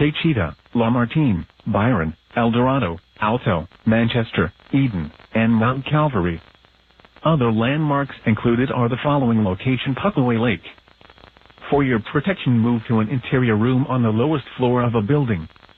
Sachita, Lamartine, Byron, Eldorado, Alto, Manchester, Eden, and Mount Calvary. Other landmarks included are the following location: Puckaway Lake. For your protection, move to an interior room on the lowest floor of a building.